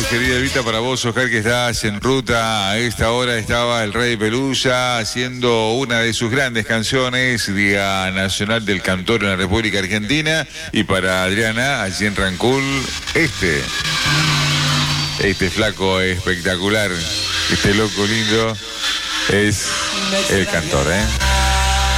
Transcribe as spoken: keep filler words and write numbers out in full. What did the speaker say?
querida Evita, para vos, Oscar, que estás en ruta. A esta hora estaba el Rey Pelusa haciendo una de sus grandes canciones, Día Nacional del Cantor en la República Argentina. Y para Adriana, allí en Rancul, este, este flaco espectacular, este loco lindo, es el cantor, ¿eh?